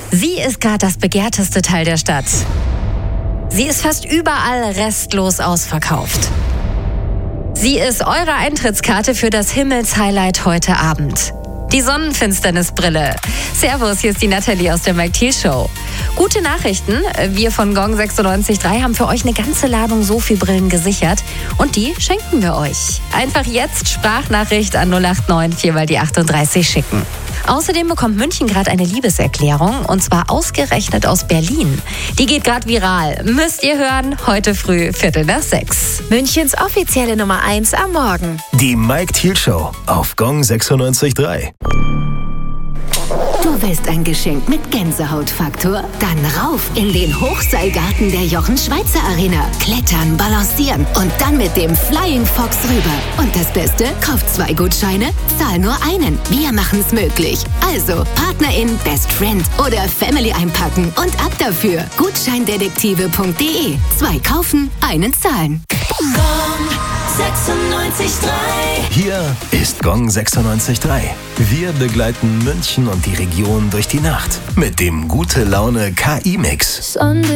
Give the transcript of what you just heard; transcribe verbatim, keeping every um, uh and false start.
Sie ist gerade das begehrteste Teil der Stadt. Sie ist fast überall restlos ausverkauft. Sie ist eure Eintrittskarte für das Himmelshighlight heute Abend. Die Sonnenfinsternisbrille. Servus, hier ist die Nathalie aus der Mike Thiel Show. Gute Nachrichten, wir von Gong sechsundneunzig Komma drei haben für euch eine ganze Ladung Sophie-Brillen gesichert und die schenken wir euch. Einfach jetzt Sprachnachricht an null acht neun vier mal die achtunddreißig schicken. Außerdem bekommt München gerade eine Liebeserklärung und zwar ausgerechnet aus Berlin. Die geht gerade viral. Müsst ihr hören, heute früh Viertel nach sechs. Münchens offizielle Nummer eins am Morgen. Die Mike Thiel Show auf Gong sechsundneunzig Komma drei. Du willst ein Geschenk mit Gänsehautfaktor? Dann rauf in den Hochseilgarten der Jochen-Schweizer Arena. Klettern, balancieren und dann mit dem Flying Fox rüber. Und das Beste? Kauf zwei Gutscheine, zahl nur einen. Wir machen's möglich. Also PartnerIn, Best Friend oder Family einpacken und ab dafür. Gutscheindetektive punkt de. Zwei kaufen, einen zahlen. Gong sechsundneunzig Komma drei. Hier ist Gong sechsundneunzig Komma drei. Wir begleiten München und die Region durch die Nacht mit dem Gute-Laune-K I-Mix.